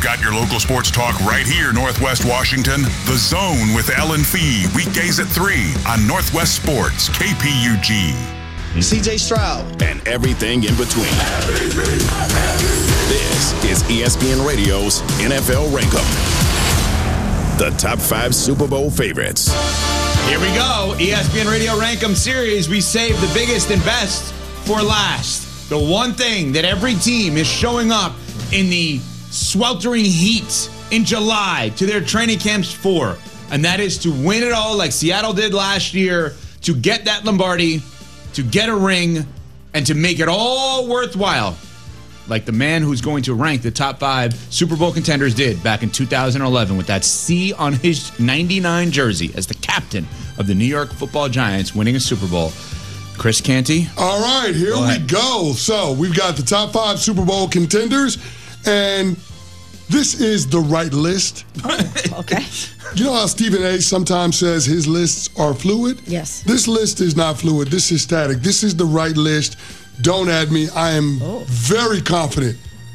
got your local sports talk right here, Northwest Washington. The Zone with Ellen Fee, weekdays at 3 on Northwest Sports, KPUG. CJ Stroud. And everything in between. This is ESPN Radio's NFL Rankum. The top 5 Super Bowl favorites. Here we go. ESPN Radio Rankum series. We save the biggest and best for last. The one thing that every team is showing up in the sweltering heat in July to their training camps for, and that is to win it all like Seattle did last year, to get that Lombardi, to get a ring, and to make it all worthwhile, like the man who's going to rank the top 5 Super Bowl contenders did back in 2011 with that C on his 99 jersey as the captain of the New York Football Giants winning a Super Bowl. Chris Canty. All right, here we go. So we've got the top 5 Super Bowl contenders, and this is the right list. Oh, okay. You know how Stephen A. sometimes says his lists are fluid? Yes. This list is not fluid. This is static. This is the right list. Don't add me. I am very confident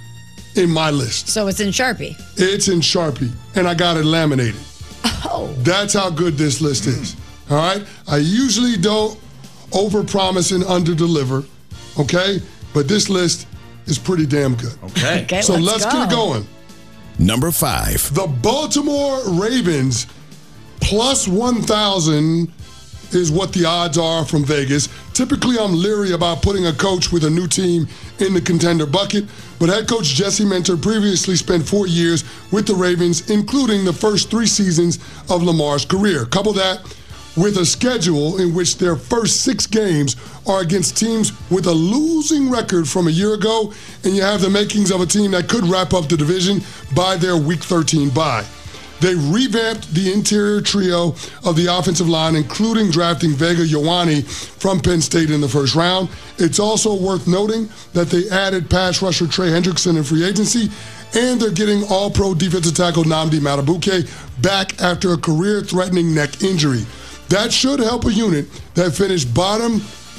in my list. So it's in Sharpie? It's in Sharpie, and I got it laminated. Oh. That's how good this list is. All right? I usually don't overpromise and underdeliver, okay? But this list is pretty damn good. Okay. So let's get going. Number 5. The Baltimore Ravens plus 1,000 is what the odds are from Vegas. Typically, I'm leery about putting a coach with a new team in the contender bucket, but head coach Jesse Minter previously spent 4 years with the Ravens, including the first 3 seasons of Lamar's career. Couple that with a schedule in which their first 6 games are against teams with a losing record from a year ago, and you have the makings of a team that could wrap up the division by their Week 13 bye. They revamped the interior trio of the offensive line, including drafting Vega Ioane from Penn State in the first round. It's also worth noting that they added pass rusher Trey Hendrickson in free agency, and they're getting all-pro defensive tackle Nnamdi Madubuike back after a career-threatening neck injury. That should help a unit that finished bottom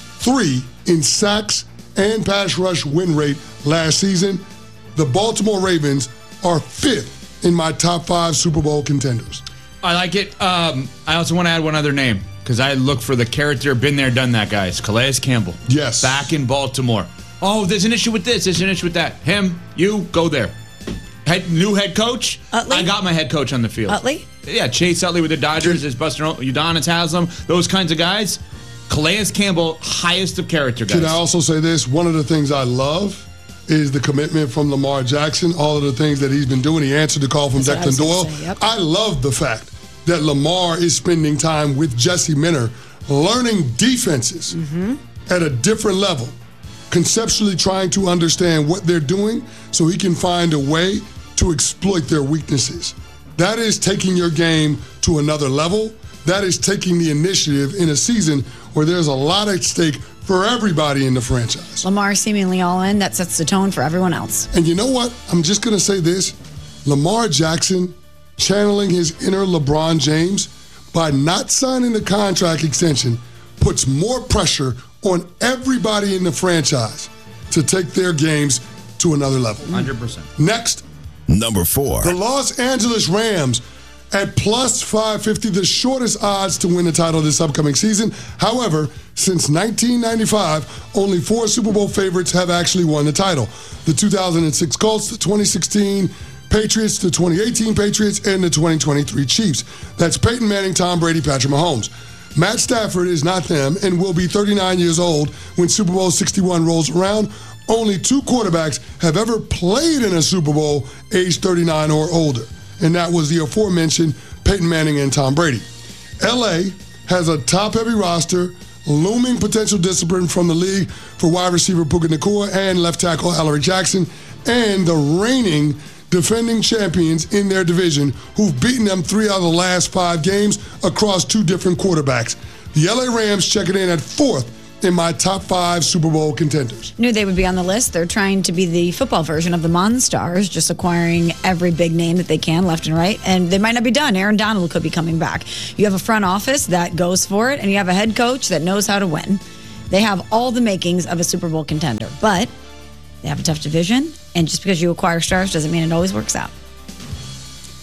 3 in sacks and pass rush win rate last season. The Baltimore Ravens are 5th in my top 5 Super Bowl contenders. I like it. I also want to add one other name because I look for the character, been there, done that, guys. Calais Campbell. Yes. Back in Baltimore. Oh, there's an issue with this. There's an issue with that. Him, you, go there. New head coach. Utley? I got my head coach on the field. Utley? Yeah, Chase Utley with the Dodgers. There's Buster Udonis Haslam. Those kinds of guys. Calais Campbell, highest of character guys. Can I also say this? One of the things I love is the commitment from Lamar Jackson, all of the things that he's been doing. He answered the call from Declan Doyle. Yep. I love the fact that Lamar is spending time with Jesse Minter, learning defenses at a different level, conceptually trying to understand what they're doing so he can find a way to exploit their weaknesses. That is taking your game to another level. That is taking the initiative in a season where there's a lot at stake for everybody in the franchise. Lamar seemingly all in. That sets the tone for everyone else. And you know what? I'm just going to say this. Lamar Jackson channeling his inner LeBron James by not signing the contract extension puts more pressure on everybody in the franchise to take their games to another level. 100%. Next. Number 4. The Los Angeles Rams at plus 550, the shortest odds to win the title this upcoming season. However, since 1995, only 4 Super Bowl favorites have actually won the title. The 2006 Colts, the 2016 Patriots, the 2018 Patriots, and the 2023 Chiefs. That's Peyton Manning, Tom Brady, Patrick Mahomes. Matt Stafford is not them and will be 39 years old when Super Bowl 61 rolls around. Only 2 quarterbacks have ever played in a Super Bowl age 39 or older, and that was the aforementioned Peyton Manning and Tom Brady. L.A. has a top-heavy roster, looming potential discipline from the league for wide receiver Puka Nacua and left tackle Alaric Jackson, and the reigning defending champions in their division who've beaten them 3 out of the last 5 games across 2 different quarterbacks. The L.A. Rams checking in at 4th in my top 5 Super Bowl contenders. Knew they would be on the list. They're trying to be the football version of the Monstars, just acquiring every big name that they can left and right. And they might not be done. Aaron Donald could be coming back. You have a front office that goes for it, and you have a head coach that knows how to win. They have all the makings of a Super Bowl contender, but they have a tough division. And just because you acquire stars doesn't mean it always works out.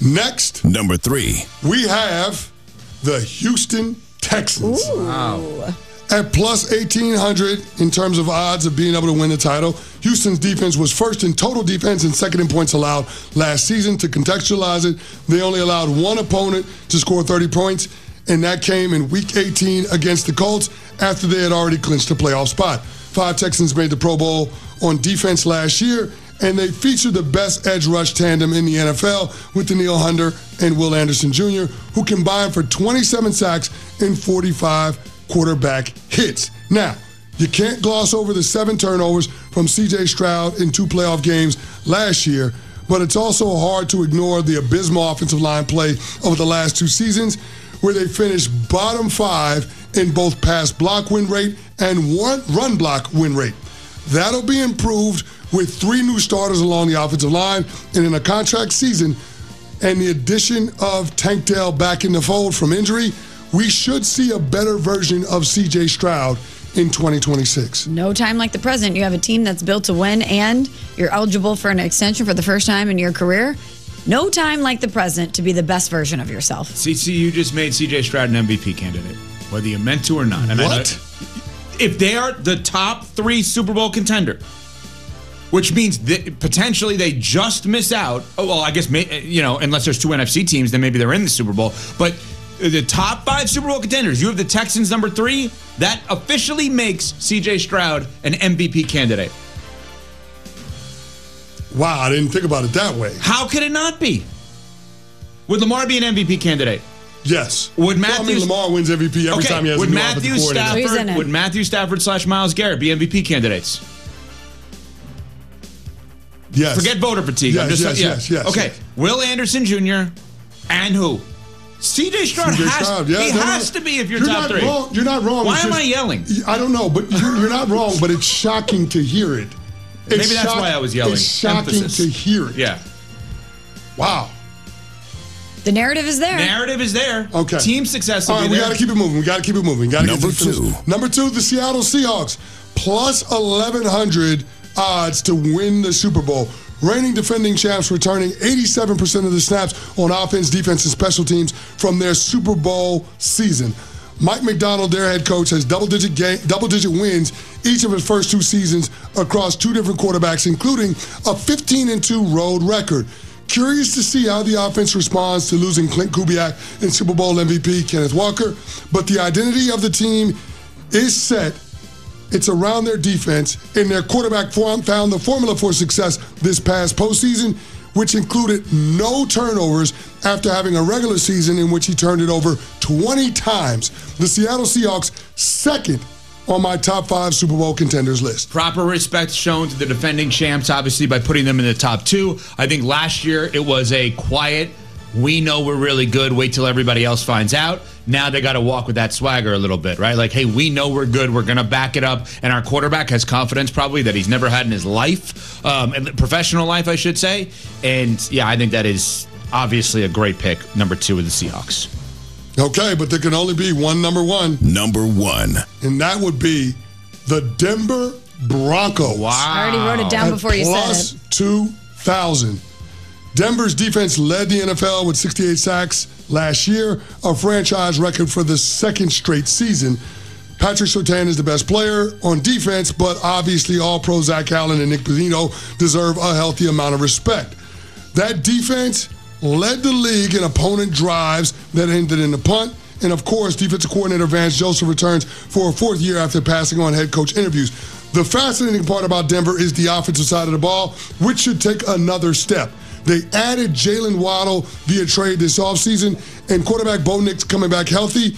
Next, Number 3. we have the Houston Texans. Wow. At plus 1,800 in terms of odds of being able to win the title. Houston's defense was first in total defense and second in points allowed last season. To contextualize it, they only allowed one opponent to score 30 points, and that came in Week 18 against the Colts after they had already clinched a playoff spot. 5 Texans made the Pro Bowl on defense last year, and they featured the best edge rush tandem in the NFL with Danielle Hunter and Will Anderson Jr., who combined for 27 sacks and 45 quarterback hits. Now, you can't gloss over the 7 turnovers from C.J. Stroud in 2 playoff games last year, but it's also hard to ignore the abysmal offensive line play over the last 2 seasons, where they finished bottom 5 in both pass block win rate and run block win rate. That'll be improved with 3 new starters along the offensive line, and in a contract season and the addition of Tank Dell back in the fold from injury, we should see a better version of C.J. Stroud in 2026. No time like the present. You have a team that's built to win, and you're eligible for an extension for the first time in your career. No time like the present to be the best version of yourself. CC, you just made C.J. Stroud an MVP candidate, whether you meant to or not. And What? I know, if they are the top 3 Super Bowl contender, which means that potentially they just miss out. Oh, well, I guess, unless there's 2 NFC teams, then maybe they're in the Super Bowl. But the top 5 Super Bowl contenders, you have the Texans number 3. That officially makes C.J. Stroud an MVP candidate. Wow, I didn't think about it that way. How could it not be? Would Lamar be an MVP candidate? Yes. Would Well, I mean, Lamar wins MVP every time he has would a new Matthew offensive coordinator. So he's in it. Would Matthew Stafford / Myles Garrett be MVP candidates? Yes. Forget voter fatigue. Yes, yes. Okay, yes. Will Anderson Jr. and who? C.J. Stroud C.J. has, Stroud, yeah, he no, has no. to be if you're You're top not 3. wrong. You're not wrong. Why It's am just- I yelling? I don't know, but you're not wrong, but it's shocking to hear it. Maybe that's why I was yelling. It's shocking Emphasis. to hear it. Yeah. Wow. The narrative is there. Narrative is there. Okay. Team success will All right, be we there. got to keep it moving. We got to keep it moving. Gotta get Number this finished. 2. Number 2, the Seattle Seahawks. Plus 1,100 odds to win the Super Bowl. Reigning defending champs returning 87% of the snaps on offense, defense, and special teams from their Super Bowl season. Mike McDonald, their head coach, has double-digit wins each of his first 2 seasons across 2 different quarterbacks, including a 15-2 road record. Curious to see how the offense responds to losing Clint Kubiak and Super Bowl MVP Kenneth Walker, but the identity of the team is set. It's around their defense, and their quarterback found the formula for success this past postseason, which included no turnovers after having a regular season in which he turned it over 20 times. The Seattle Seahawks, second on my top 5 Super Bowl contenders list. Proper respect shown to the defending champs, obviously, by putting them in the top 2. I think last year it was a quiet, we know we're really good, wait till everybody else finds out. Now they got to walk with that swagger a little bit, right? Like, hey, we know we're good. We're going to back it up. And our quarterback has confidence probably that he's never had in his life, professional life, I should say. And, yeah, I think that is obviously a great pick, number 2 with the Seahawks. Okay, but there can only be one number 1, Number 1. and that would be the Denver Broncos. Wow. I already wrote it down At before you said plus it. 2,000. Denver's defense led the NFL with 68 sacks last year, a franchise record for the 2nd straight season. Patrick Surtain is the best player on defense, but obviously All-Pro Zach Allen and Nick Bozzino deserve a healthy amount of respect. That defense led the league in opponent drives that ended in a punt, and of course, defensive coordinator Vance Joseph returns for a 4th year after passing on head coach interviews. The fascinating part about Denver is the offensive side of the ball, which should take another step. They added Jalen Waddle via trade this offseason, and quarterback Bo Nix coming back healthy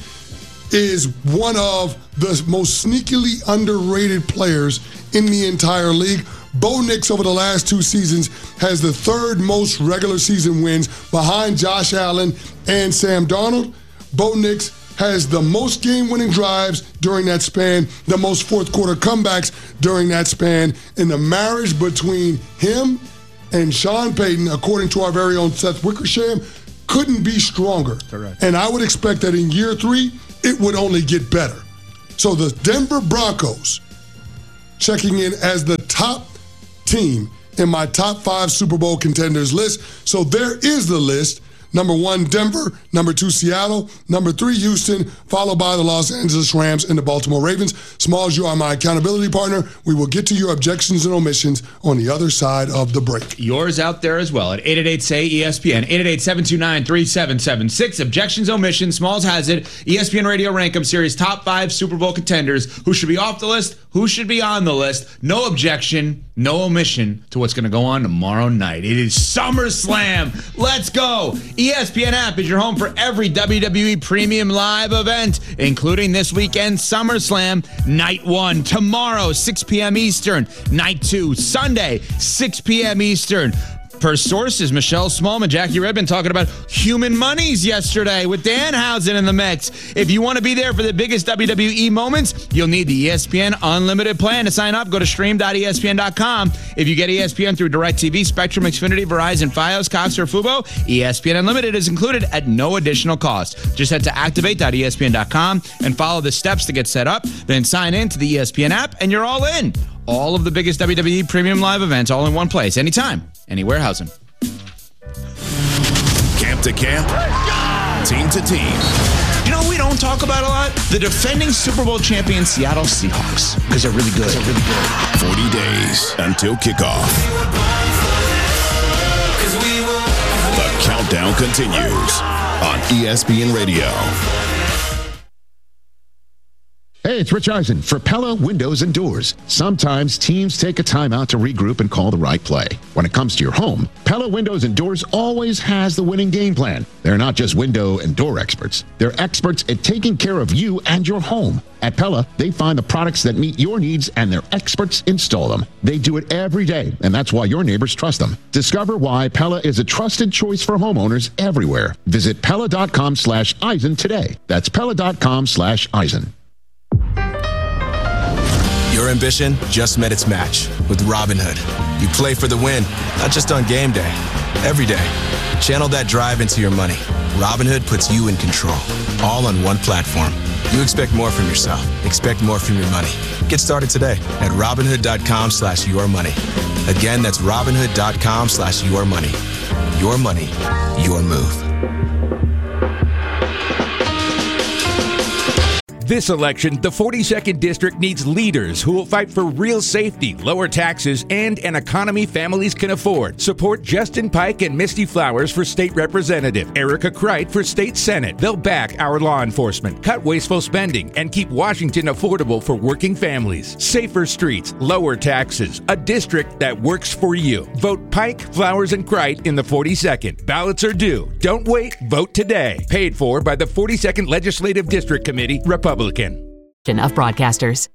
is one of the most sneakily underrated players in the entire league. Bo Nix over the last 2 seasons has the 3rd most regular season wins behind Josh Allen and Sam Darnold. Bo Nix has the most game-winning drives during that span, the most fourth-quarter comebacks during that span, and the marriage between him and Sean Payton, according to our very own Seth Wickersham, couldn't be stronger. Correct. And I would expect that in year 3, it would only get better. So the Denver Broncos checking in as the top team in my top 5 Super Bowl contenders list. So there is the list. Number 1, Denver. Number 2, Seattle. Number 3, Houston, followed by the Los Angeles Rams and the Baltimore Ravens. Smalls, you are my accountability partner. We will get to your objections and omissions on the other side of the break. Yours out there as well at 888-SAY-ESPN, 888-729-3776. Objections, omissions. Smalls has it. ESPN Radio Rankum Series top 5 Super Bowl contenders. Who should be off the list? Who should be on the list? No objection, no omission to what's going to go on tomorrow night. It is SummerSlam. Let's go. ESPN app is your home for every WWE Premium Live event, including this weekend SummerSlam Night 1. Tomorrow, 6 p.m. Eastern. Night 2, Sunday, 6 p.m. Eastern. Per sources, Michelle Smallman, Jackie Redmond talking about human monies yesterday with Danhausen in the mix. If you want to be there for the biggest WWE moments, you'll need the ESPN Unlimited plan. To sign up, go to stream.espn.com. If you get ESPN through DirecTV, Spectrum, Xfinity, Verizon, Fios, Cox, or Fubo, ESPN Unlimited is included at no additional cost. Just head to activate.espn.com and follow the steps to get set up. Then sign in to the ESPN app, and you're all in. All of the biggest WWE Premium Live events all in one place, anytime, anywhere. Housing. Camp to camp, team to team. You know what we don't talk about a lot? The defending Super Bowl champion Seattle Seahawks, because they're really good. 40 days until kickoff. The countdown continues on ESPN Radio. Hey, it's Rich Eisen for Pella Windows and Doors. Sometimes teams take a timeout to regroup and call the right play. When it comes to your home, Pella Windows and Doors always has the winning game plan. They're not just window and door experts. They're experts at taking care of you and your home. At Pella, they find the products that meet your needs and their experts install them. They do it every day, and that's why your neighbors trust them. Discover why Pella is a trusted choice for homeowners everywhere. Visit Pella.com/Eisen today. That's Pella.com/Eisen. Your ambition just met its match with Robinhood. You play for the win, not just on game day, every day. Channel that drive into your money. Robinhood puts you in control, all on one platform. You expect more from yourself. Expect more from your money. Get started today at Robinhood.com/yourmoney. Again, that's Robinhood.com/yourmoney. Your money, your move. This election, the 42nd District needs leaders who will fight for real safety, lower taxes, and an economy families can afford. Support Justin Pike and Misty Flowers for State Representative, Erica Kreit for State Senate. They'll back our law enforcement, cut wasteful spending, and keep Washington affordable for working families. Safer streets, lower taxes, a district that works for you. Vote Pike, Flowers, and Kreit in the 42nd. Ballots are due. Don't wait. Vote today. Paid for by the 42nd Legislative District Committee, Republican. Of broadcasters.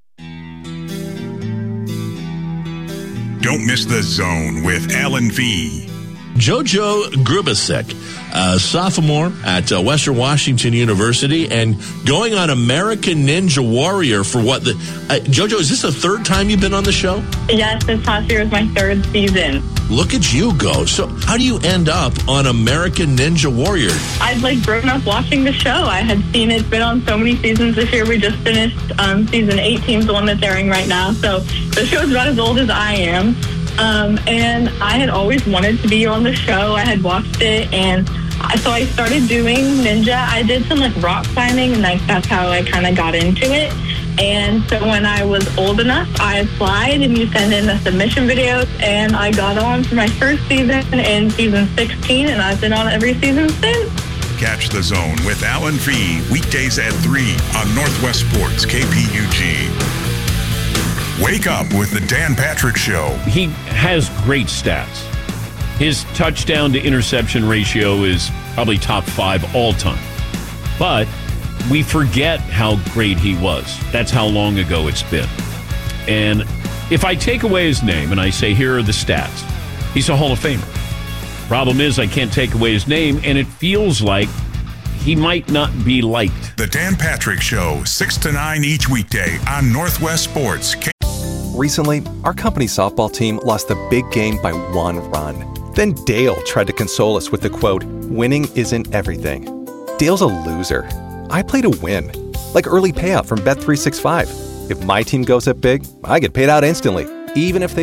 Don't miss The Zone with Alan V. Jojo Grubasek, a sophomore at Western Washington University, and going on American Ninja Warrior for what the... Jojo, is this the third time you've been on the show? Yes, this past year was my third season. Look at you go. So how do you end up on American Ninja Warrior? I'd grown up watching the show. I had seen it, been on so many seasons. This year we just finished season 18, the one that's airing right now. So the show's about as old as I am. And I had always wanted to be on the show. I had watched it, and so I started doing ninja. I did some rock climbing, and that's how I kind of got into it. And so when I was old enough, I applied, and you send in the submission videos, and I got on for my first season in season 16, and I've been on every season since. Catch The Zone with Alan V. weekdays at 3 on Northwest Sports KPUG. Wake up with the Dan Patrick Show. He has great stats. His touchdown to interception ratio is probably top 5 all time. But we forget how great he was. That's how long ago it's been. And if I take away his name and I say, here are the stats, he's a Hall of Famer. Problem is, I can't take away his name, and it feels like he might not be liked. The Dan Patrick Show, 6 to 9 each weekday on Northwest Sports. Recently, our company's softball team lost a big game by 1 run. Then Dale tried to console us with the quote, "Winning isn't everything." Dale's a loser. I play to win, like early payout from Bet365. If my team goes up big, I get paid out instantly, even if they